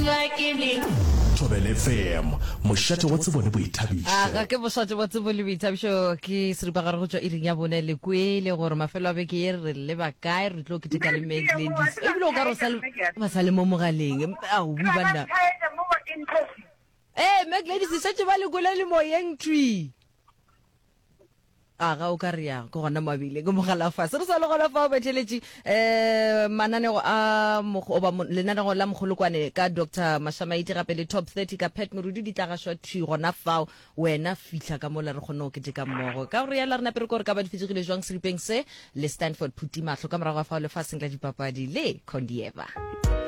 Thobela FM mošate wa tsebone boithabišo ga ke bošate wa tsebone boithabišo ke seripa gare go tšwa iring ya bone le kwele gore mafelo a beke ye re le ba kae re tlo keteka le Mac Ladies ebile o ka re ba sa le mo mogaleng au banna Mac Ladies se tšhe ba le kwele le moyeng twi ga o ka ria go gona mabile go mogala fa se re sa le gona fa o betheletše mananeo a lenaneo la mogolokwane ka Dr. Mashamaiti gape le top 30 ka Pet Morudu di tla gašwa thi gona fao wena fihla ka mola re kgone go keteka mmogo ka gore ya la rena pere ko re ka ba difetšegile jwang seripeng se le Stanford Phuti mahlo ka morago ga fao le faseng la dipapadi le Condieva.